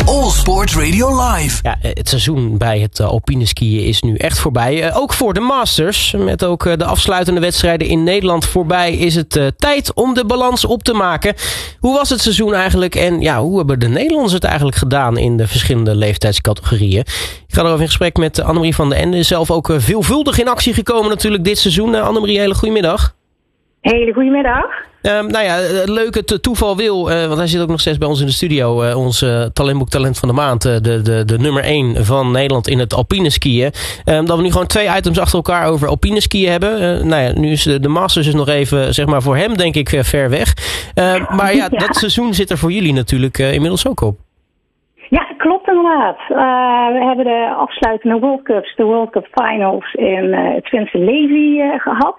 All Sport Radio Live. Ja, het seizoen bij het alpine skiën is nu echt voorbij. Ook voor de Masters. Met ook de afsluitende wedstrijden in Nederland voorbij is het tijd om de balans op te maken. Hoe was het seizoen eigenlijk? En ja, hoe hebben de Nederlanders het eigenlijk gedaan in de verschillende leeftijdscategorieën? Ik ga erover in gesprek met Annemarie van den Ende. Zelf ook veelvuldig in actie gekomen natuurlijk dit seizoen. Annemarie, hele goedemiddag. Hele goedemiddag. Leuk het toeval wil, want hij zit ook nog steeds bij ons in de studio. Ons talentboek Talent van de Maand, de nummer 1 van Nederland in het alpine skiën. Dat we nu gewoon 2 items achter elkaar over alpine skiën hebben. Nu is de Masters nog even, zeg maar, voor hem denk ik ver weg. Maar ja, dat seizoen zit er voor jullie natuurlijk inmiddels ook op. Ja, klopt inderdaad. We hebben de afsluitende World Cups, de World Cup Finals in het Finse Levi gehad.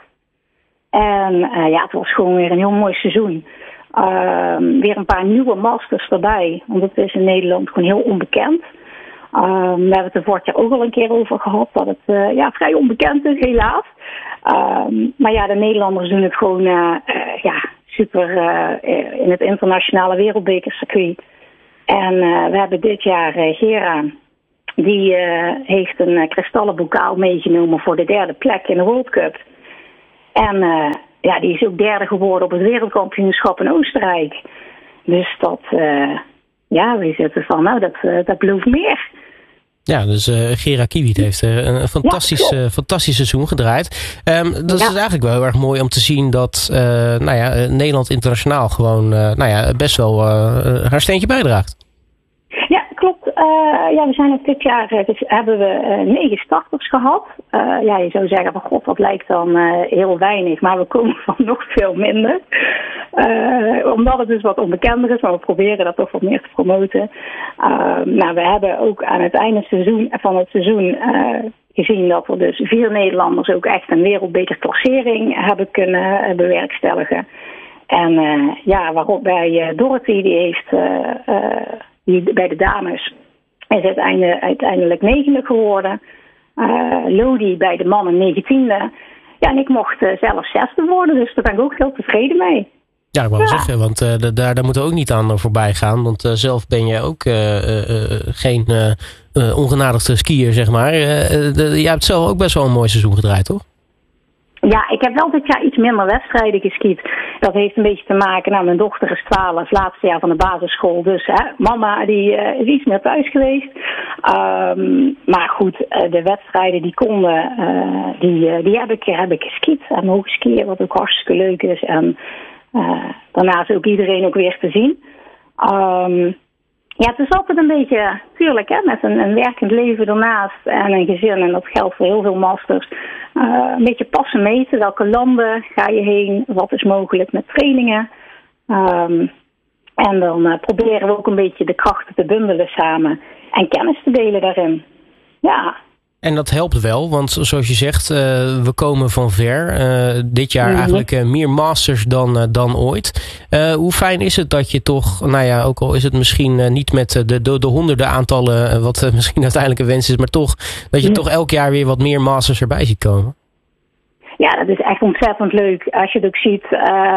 En het was gewoon weer een heel mooi seizoen. Weer een paar nieuwe masters erbij. Want het is in Nederland gewoon heel onbekend. We hebben het er vorig jaar ook al een keer over gehad. Dat het vrij onbekend is, helaas. Maar ja, de Nederlanders doen het gewoon super in het internationale wereldbekercircuit. En we hebben dit jaar Gera. Die heeft een kristallen bokaal meegenomen voor de 3e plek in de World Cup. En die is ook 3e geworden op het wereldkampioenschap in Oostenrijk. Dus we zitten van, dat belooft meer. Ja, dus Gera Kiewiet heeft een fantastisch seizoen gedraaid. Dat is eigenlijk wel heel erg mooi om te zien dat Nederland internationaal gewoon best wel haar steentje bijdraagt. Ja, klopt. We zijn ook dit jaar hebben we 9 starters gehad. Je zou zeggen van god, dat lijkt dan heel weinig, maar we komen van nog veel minder. Omdat het dus wat onbekender is, maar we proberen dat toch wat meer te promoten. We hebben ook aan het einde van het seizoen gezien dat we dus 4 Nederlanders ook echt een wereldbekerklassering hebben kunnen bewerkstelligen. En waarbij Dorothy, die heeft die bij de dames is uiteindelijk 9e geworden. Lodi bij de mannen 19e. Ja, en ik mocht zelf 6e worden, dus daar ben ik ook heel tevreden mee. Ja, ik wou zeggen, want daar moeten we ook niet aan voorbij gaan. Want zelf ben je ook geen ongenadigde skier, zeg maar. Jij hebt zelf ook best wel een mooi seizoen gedraaid, toch? Ja, ik heb wel dit jaar iets minder wedstrijden geskiet. Dat heeft een beetje te maken, mijn dochter is 12, laatste jaar van de basisschool. Dus mama die is iets meer thuis geweest. Maar goed, de wedstrijden die konden, die heb ik geskiet. En mogen skiën, wat ook hartstikke leuk is. En daarnaast ook iedereen ook weer te zien. Het is altijd een beetje, tuurlijk, met een werkend leven ernaast en een gezin. En dat geldt voor heel veel masters. Een beetje passen meten. Welke landen ga je heen? Wat is mogelijk met trainingen? En dan proberen we ook een beetje de krachten te bundelen samen. En kennis te delen daarin. Ja. En dat helpt wel, want zoals je zegt, we komen van ver. Dit jaar eigenlijk meer masters dan ooit. Hoe fijn is het dat je toch, ook al is het misschien niet met de honderden aantallen, wat misschien uiteindelijk een wens is, maar toch, dat je toch elk jaar weer wat meer masters erbij ziet komen? Ja, dat is echt ontzettend leuk. Als je het ook ziet,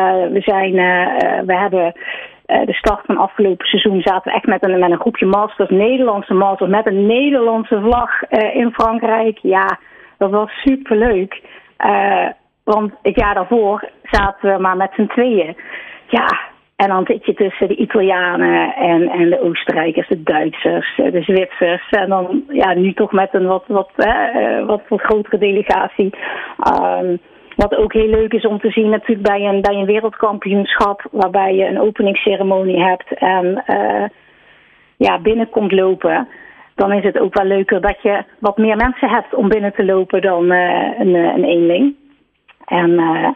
we hebben de start van afgelopen seizoen zaten we echt met een groepje masters, Nederlandse masters, met een Nederlandse vlag in Frankrijk. Ja, dat was superleuk. Want het jaar daarvoor zaten we maar met z'n tweeën. Ja, en dan zit je tussen de Italianen en de Oostenrijkers, de Duitsers, de Zwitsers. En dan nu toch met een wat grotere delegatie. Wat ook heel leuk is om te zien natuurlijk bij een wereldkampioenschap, waarbij je een openingsceremonie hebt en binnenkomt lopen. Dan is het ook wel leuker dat je wat meer mensen hebt om binnen te lopen dan een eenling. En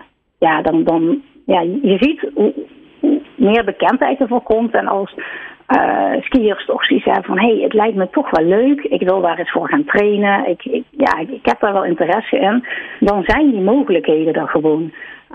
je ziet hoe meer bekendheid ervoor komt. En als skiers toch zoiets hebben van, het lijkt me toch wel leuk. Ik wil daar eens voor gaan trainen. Ik heb daar wel interesse in. Dan zijn die mogelijkheden er gewoon.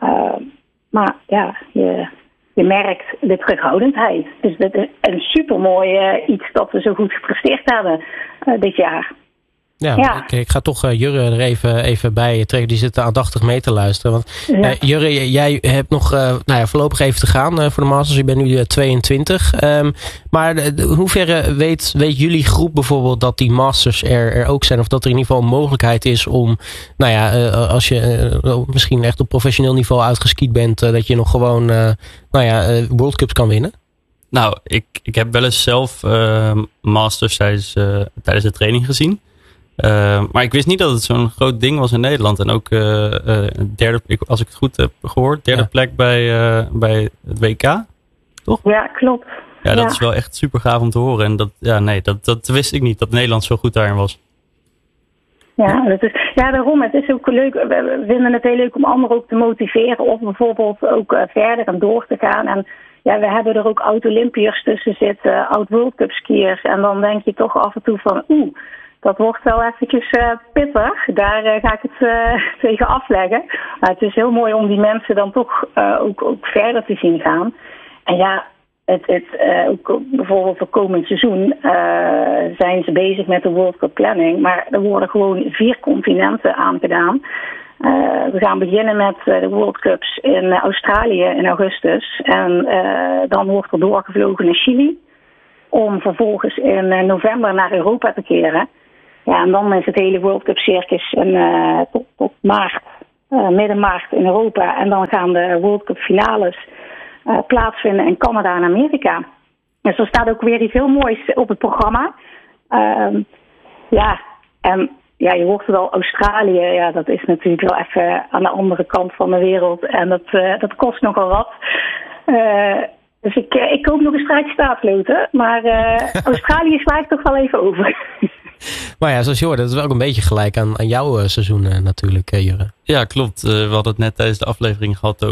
Je merkt de terughoudendheid. Dus dat is een supermooi iets dat we zo goed gepresteerd hebben dit jaar. Ja. Ik ga toch Jurre er even bij trekken. Die zit aandachtig mee te luisteren. Want Jurre, jij hebt nog voorlopig even te gaan voor de Masters. Je bent nu 22. Maar in hoeverre weet jullie groep bijvoorbeeld dat die Masters er ook zijn? Of dat er in ieder geval een mogelijkheid is om, als je misschien echt op professioneel niveau uitgeskiet bent, dat je nog gewoon World Cups kan winnen? Nou, ik heb wel eens zelf Masters tijdens de training gezien. Maar ik wist niet dat het zo'n groot ding was in Nederland. En ook als ik het goed heb gehoord, derde plek bij het WK. Toch? Ja, klopt. Ja, dat is wel echt super gaaf om te horen. En dat wist ik niet, dat Nederland zo goed daarin was. Ja, daarom. Het is ook leuk. We vinden het heel leuk om anderen ook te motiveren. Of bijvoorbeeld ook verder en door te gaan. En we hebben er ook oud-Olympiërs tussen zitten. Oud-World Cup skiers. En dan denk je toch af en toe van dat wordt wel eventjes pittig. Daar ga ik het tegen afleggen. Maar het is heel mooi om die mensen dan toch ook verder te zien gaan. En ook bijvoorbeeld voor komend seizoen zijn ze bezig met de World Cup planning. Maar er worden gewoon 4 continenten aangedaan. We gaan beginnen met de World Cups in Australië in augustus. En dan wordt er doorgevlogen naar Chili. Om vervolgens in november naar Europa te keren. Ja, en dan is het hele World Cup circus tot maart, midden maart in Europa. En dan gaan de World Cup finales plaatsvinden in Canada en Amerika. Dus er staat ook weer iets heel moois op het programma. Je hoort het al, Australië, dat is natuurlijk wel even aan de andere kant van de wereld. En dat kost nogal wat. Dus ik koop nog een strijd staatsloten. Maar Australië sla ik toch wel even over. Maar ja, zoals je hoort, dat is wel ook een beetje gelijk aan jouw seizoen natuurlijk, Jurre. Ja, klopt. We hadden het net tijdens de aflevering gehad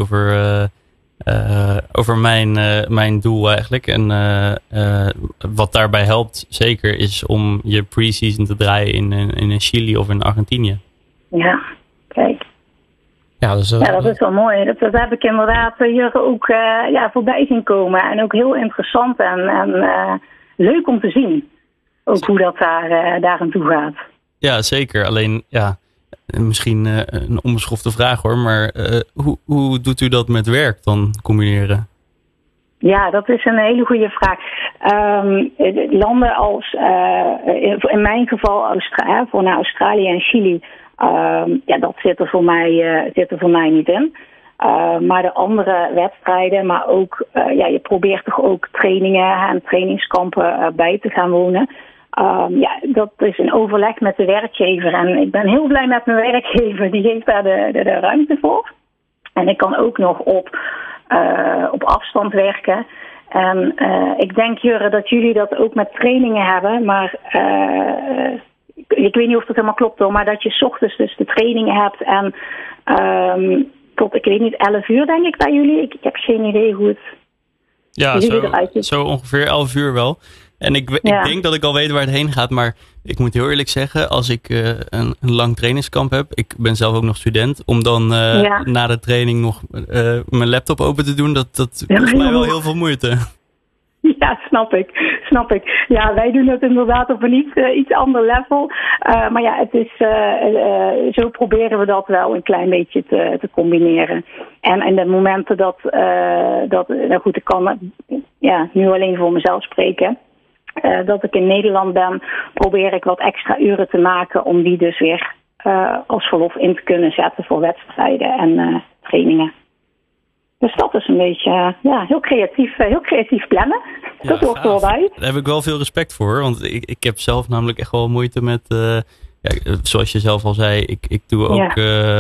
over mijn doel eigenlijk. En wat daarbij helpt zeker is om je pre-season te draaien in Chili of in Argentinië. Ja, kijk. Ja, dat is wel mooi. Dat heb ik inderdaad Jurre ook voorbij zien komen. En ook heel interessant en leuk om te zien. Ook hoe dat daar aan toe gaat. Ja, zeker. Alleen, misschien een onbeschofte vraag hoor. Maar hoe doet u dat met werk dan combineren? Ja, dat is een hele goede vraag. Landen als, in mijn geval voor naar Australië en Chili, dat zit er voor mij niet in. Maar de andere wedstrijden, maar ook, je probeert toch ook trainingen en trainingskampen bij te gaan wonen. Dat is een overleg met de werkgever. En ik ben heel blij met mijn werkgever. Die geeft daar de ruimte voor. En ik kan ook nog op afstand werken. En ik denk, Jurre, dat jullie dat ook met trainingen hebben. Maar ik weet niet of dat helemaal klopt hoor. Maar dat je 's ochtends dus de trainingen hebt. En tot, ik weet niet, 11 uur denk ik bij jullie. Ik heb geen idee hoe het eruit ziet. Zo ongeveer 11 uur wel. En ik denk dat ik al weet waar het heen gaat. Maar ik moet heel eerlijk zeggen, als ik een lang trainingskamp heb. Ik ben zelf ook nog student. Om dan na de training nog mijn laptop open te doen. Dat kost mij wel heel veel moeite. Ja, snap ik. Ja, wij doen het inderdaad op een iets ander level. Maar het is, zo proberen we dat wel een klein beetje te combineren. En in de momenten ik kan nu alleen voor mezelf spreken. Dat ik in Nederland ben, probeer ik wat extra uren te maken om die dus weer als verlof in te kunnen zetten voor wedstrijden en trainingen. Dus dat is een beetje heel creatief plannen. Ja, dat hoort er wel bij. Daar heb ik wel veel respect voor, want ik heb zelf namelijk echt wel moeite met, zoals je zelf al zei, ik doe ook,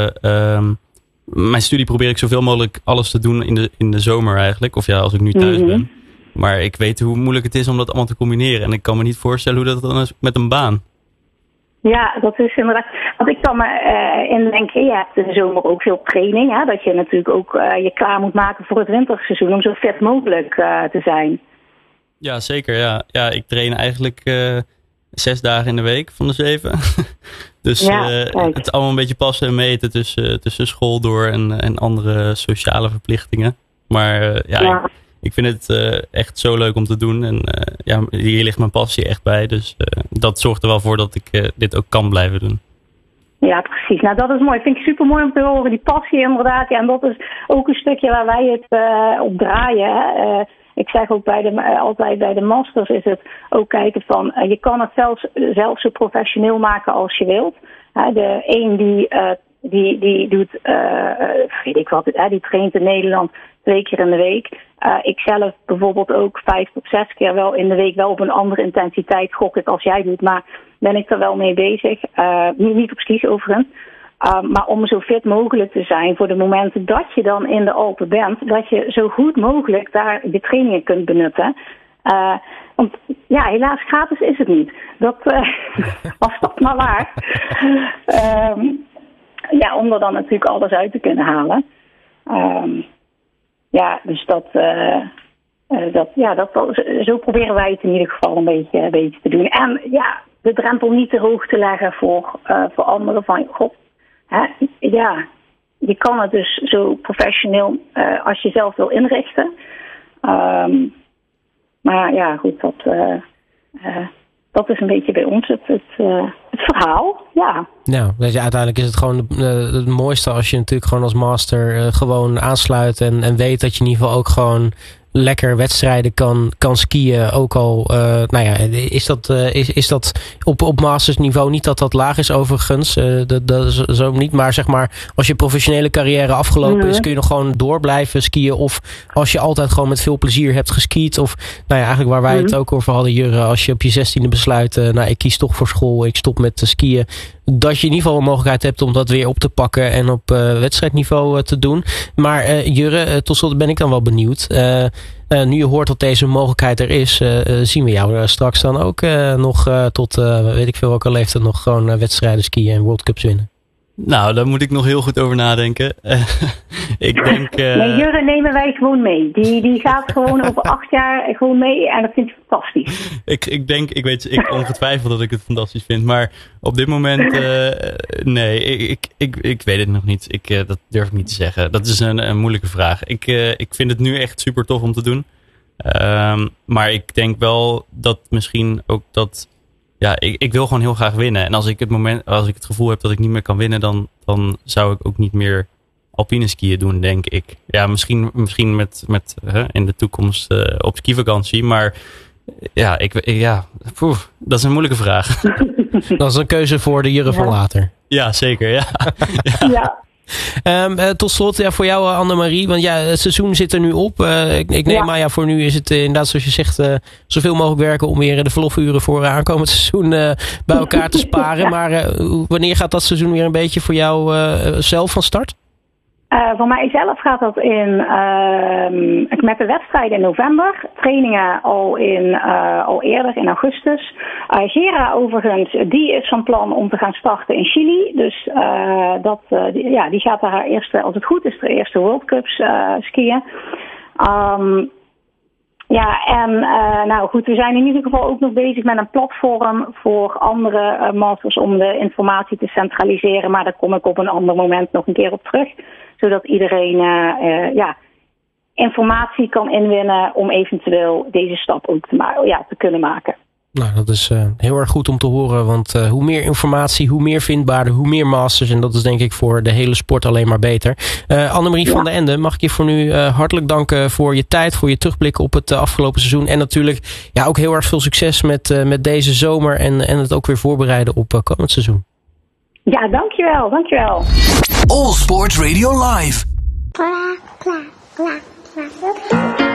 mijn studie probeer ik zoveel mogelijk alles te doen in de zomer eigenlijk, of als ik nu thuis ben. Maar ik weet hoe moeilijk het is om dat allemaal te combineren. En ik kan me niet voorstellen hoe dat dan is met een baan. Ja, dat is inderdaad. Want ik kan me indenken, je hebt in de zomer ook veel training. Hè, dat je natuurlijk ook je klaar moet maken voor het winterseizoen om zo fit mogelijk te zijn. Ja, zeker. Ja, ik train eigenlijk 6 dagen in de week van de 7. Dus het is allemaal een beetje passen en meten tussen school door en andere sociale verplichtingen. Maar ik vind het echt zo leuk om te doen. En hier ligt mijn passie echt bij. Dus dat zorgt er wel voor dat ik dit ook kan blijven doen. Ja, precies. Nou, dat is mooi. Vind ik super mooi om te horen. Die passie inderdaad. Ja, en dat is ook een stukje waar wij het op draaien. Hè. Ik zeg ook altijd bij de Masters is het ook kijken van... je kan het zelf zo professioneel maken als je wilt. De een die doet, weet ik wat, die traint in Nederland 2 keer in de week. Ik zelf bijvoorbeeld ook 5 tot 6 keer wel in de week, wel op een andere intensiteit, gok ik als jij doet, maar ben ik er wel mee bezig. Niet op skis overigens. Maar om zo fit mogelijk te zijn voor de momenten dat je dan in de Alpen bent, dat je zo goed mogelijk daar de trainingen kunt benutten. Want ja, helaas gratis is het niet. Dat was dat maar waar. Ja, om er dan natuurlijk alles uit te kunnen halen. Ja, dus zo proberen wij het in ieder geval een beetje te doen. En ja, de drempel niet te hoog te leggen voor anderen van, god, hè, ja, je kan het dus zo professioneel als je zelf wil inrichten. Maar ja, goed, dat is een beetje bij ons het verhaal, ja. Nou, dus uiteindelijk is het gewoon het mooiste als je natuurlijk gewoon als master gewoon aansluit en weet dat je in ieder geval ook gewoon lekker wedstrijden kan skiën. Ook al, is dat op mastersniveau niet dat laag is overigens. Dat is zo niet. Maar zeg maar, als je professionele carrière afgelopen is, kun je nog gewoon door blijven skiën. Of als je altijd gewoon met veel plezier hebt geskiet. Of nou ja, eigenlijk waar wij het ook over hadden, Jurre. Als je op je 16e besluit, ik kies toch voor school. Ik stop met skiën. Dat je in ieder geval een mogelijkheid hebt om dat weer op te pakken en op wedstrijdniveau te doen. Maar Jurre, tot slot ben ik dan wel benieuwd. Nu je hoort dat deze mogelijkheid er is, zien we jou straks dan ook nog tot, weet ik veel welke leeftijd, nog gewoon wedstrijden skiën en World Cups winnen? Nou, daar moet ik nog heel goed over nadenken. Ik denk... Nee, Jurre nemen wij gewoon mee. Die gaat gewoon over 8 jaar gewoon mee en dat vind ik fantastisch. Ik weet ongetwijfeld dat ik het fantastisch vind, maar op dit moment, nee, ik weet het nog niet. Dat durf ik niet te zeggen. Dat is een moeilijke vraag. Ik vind het nu echt super tof om te doen. Maar ik denk wel dat misschien ook dat... Ja, ik wil gewoon heel graag winnen. En als ik het gevoel heb dat ik niet meer kan winnen, dan zou ik ook niet meer alpine skiën doen, denk ik. Ja, misschien met in de toekomst op skivakantie. Maar dat is een moeilijke vraag. Dat is een keuze voor de Jurre van later. Ja, zeker. Ja. Ja. Tot slot voor jou, Annemarie, want ja, het seizoen zit er nu op. Ik neem aan, voor nu is het inderdaad, zoals je zegt, zoveel mogelijk werken om weer de verlofuren voor aankomend seizoen bij elkaar te sparen. Maar wanneer gaat dat seizoen weer een beetje voor jou zelf van start? Voor mij zelf gaat dat met de wedstrijden in november. Trainingen al eerder in augustus. Gera overigens, die is van plan om te gaan starten in Chili. Dus die gaat daar haar eerste, als het goed is, de eerste World Cups skiën. We zijn in ieder geval ook nog bezig met een platform voor andere masters om de informatie te centraliseren. Maar daar kom ik op een ander moment nog een keer op terug. Zodat iedereen informatie kan inwinnen om eventueel deze stap ook te kunnen maken. Nou, dat is heel erg goed om te horen, want hoe meer informatie, hoe meer vindbaarder, hoe meer masters. En dat is denk ik voor de hele sport alleen maar beter. Annemarie van der Ende, mag ik je voor nu hartelijk danken voor je tijd, voor je terugblik op het afgelopen seizoen. En natuurlijk ook heel erg veel succes met deze zomer en het ook weer voorbereiden op komend seizoen. Ja, dankjewel. All Sport Radio Live.